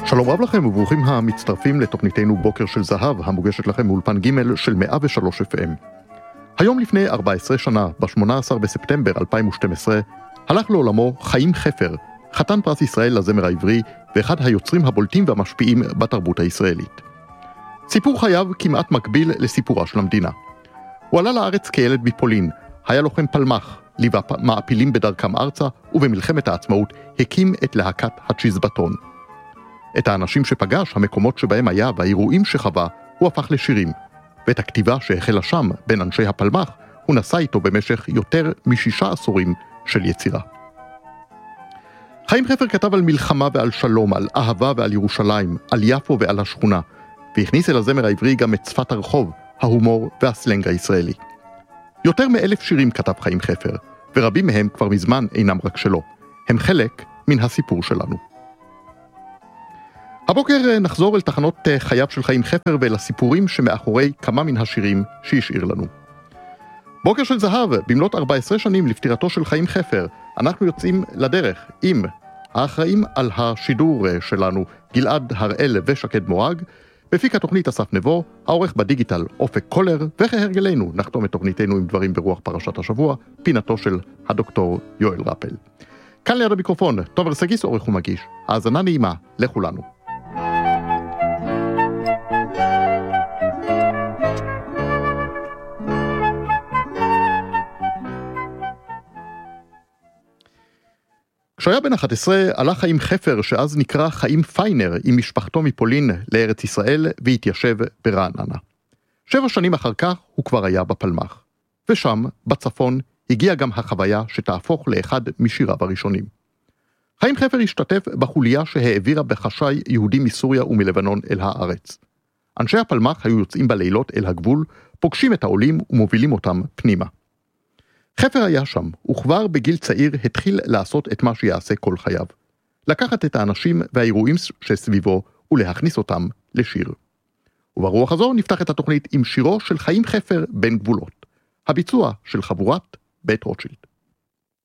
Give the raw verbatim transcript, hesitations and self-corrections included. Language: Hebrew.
שלום רב לכם וברוכים המצטרפים לתוכניתנו בוקר של זהב, המוגשת לכם מאולפן ג' של מאה ושלוש אף אם. היום לפני ארבע עשרה שנה, ב-שמונה עשר בספטמבר אלפיים ושתים עשרה, הלך לעולמו חיים חפר, חתן פרס ישראל לזמר העברי ואחד היוצרים הבולטים והמשפיעים בתרבות הישראלית. סיפור חייו כמעט מקביל לסיפורה של המדינה. הוא עלה לארץ כילד בפולין, היה לוחם פלמ"ח, ליווה מעפילים בדרכם ארצה, ובמלחמת העצמאות הקים את להקת הצ'יזבטון. את האנשים שפגש, המקומות שבהם היה והאירועים שחווה, הוא הפך לשירים, ואת הכתיבה שהחלה שם בין אנשי הפלמ"ח, הוא נשא איתו במשך יותר משישה עשורים של יצירה. חיים חפר כתב על מלחמה ועל שלום, על אהבה ועל ירושלים, על יפו ועל השכונה, והכניס אל הזמר העברי גם את שפת הרחוב, ההומור והסלנג הישראלי. יותר מאלף שירים כתב חיים חפר, ורבים מהם כבר מזמן אינם רק שלו. הם חלק מן הסיפור שלנו. הבוקר נחזור אל תחנות חייו של חיים חפר ואל הסיפורים שמאחורי כמה מן השירים שהשאיר לנו. בוקר של זהב, במלאת ארבע עשרה שנים לפטירתו של חיים חפר, אנחנו יוצאים לדרך עם האחראים על השידור שלנו, גלעד הראל ושקד מורג, מפיק התוכנית אסף נבו, העורך בדיגיטל אופק קולר, וכהרגלנו נחתום את תוכניתנו עם דברים ברוח פרשת השבוע, פינתו של הדוקטור יואל רפל. כאן ליד המיקרופון, תומר סגיס עורך ומגיש, האזנה נעימה לכולנו. כשהיה בן אחת עשרה, עלה חיים חפר, שאז נקרא חיים פיינר, עם משפחתו מפולין לארץ ישראל, והתיישב ברעננה. שבע שנים אחר כך הוא כבר היה בפלמ"ח. ושם, בצפון, הגיעה גם החוויה שתהפוך לאחד משיריו הראשונים. חיים חפר השתתף בחוליה שהעבירה בחשאי יהודים מסוריה ומלבנון אל הארץ. אנשי הפלמ"ח היו יוצאים בלילות אל הגבול, פוגשים את העולים ומובילים אותם פנימה. חפר היה שם, וכבר בגיל צעיר התחיל לעשות את מה שיעשה כל חייו. לקחת את האנשים והאירועים שסביבו ולהכניס אותם לשיר. וברוח הזו נפתח את התוכנית עם שירו של חיים חפר בין גבולות. הביצוע של חבורת בית רוטשילד.